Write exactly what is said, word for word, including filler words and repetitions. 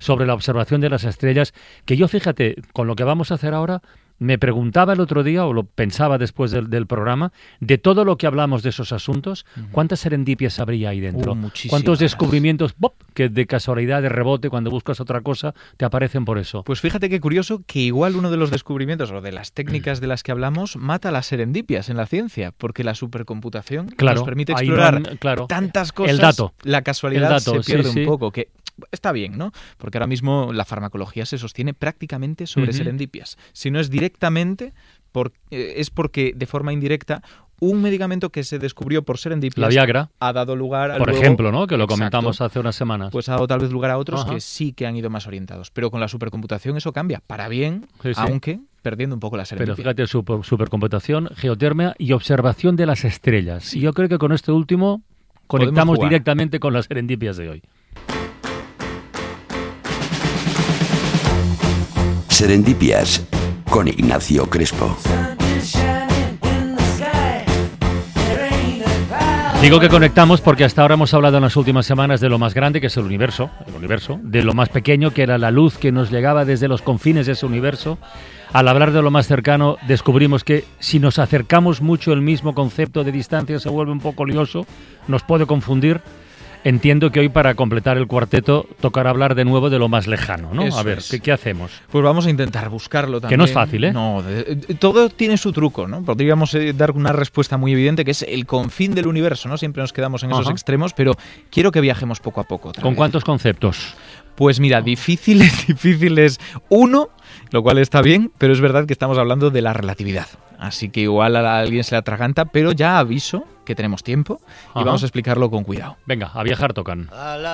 sobre la observación de las estrellas, que yo, fíjate, con lo que vamos a hacer ahora, me preguntaba el otro día, o lo pensaba después del, del programa, de todo lo que hablamos de esos asuntos, ¿cuántas serendipias habría ahí dentro? Uh, ¿Cuántos descubrimientos, ¡bop!, que de casualidad, de rebote, cuando buscas otra cosa, te aparecen por eso? Pues fíjate qué curioso que igual uno de los descubrimientos o de las técnicas de las que hablamos mata las serendipias en la ciencia, porque la supercomputación claro, nos permite explorar van, claro, tantas cosas. El dato. La casualidad el dato, se pierde sí, un sí. poco, que está bien, ¿no? Porque ahora mismo la farmacología se sostiene prácticamente sobre uh-huh. serendipias. Si no es directamente, por, eh, es porque de forma indirecta un medicamento que se descubrió por serendipias, la Viagra, ha dado lugar a por luego, ejemplo, ¿no? Que lo comentamos exacto, hace unas semanas. Pues ha dado tal vez lugar a otros Ajá. que sí que han ido más orientados. Pero con la supercomputación eso cambia, para bien, sí, sí. aunque perdiendo un poco la serendipia. Pero fíjate, super, supercomputación, geotermia y observación de las estrellas. Sí. Y yo creo que con este último conectamos directamente con las serendipias de hoy. Serendipias con Ignacio Crespo. Digo que conectamos porque hasta ahora hemos hablado en las últimas semanas de lo más grande, que es el universo, el universo, de lo más pequeño, que era la luz que nos llegaba desde los confines de ese universo. Al hablar de lo más cercano, descubrimos que si nos acercamos mucho, el mismo concepto de distancia se vuelve un poco lioso, nos puede confundir. Entiendo que hoy, para completar el cuarteto, tocará hablar de nuevo de lo más lejano, ¿no? Eso a ver, es. ¿qué, ¿qué hacemos? Pues vamos a intentar buscarlo también. Que no es fácil, ¿eh? No, de, de, todo tiene su truco, ¿no? Podríamos eh, dar una respuesta muy evidente, que es el confín del universo, ¿no? Siempre nos quedamos en esos Ajá. extremos, pero quiero que viajemos poco a poco. ¿Con vez. cuántos conceptos? Pues mira, difícil es, difícil es uno, lo cual está bien, pero es verdad que estamos hablando de la relatividad. Así que igual a alguien se le atraganta, pero ya aviso que tenemos tiempo y Ajá. vamos a explicarlo con cuidado. Venga, a viajar tocan.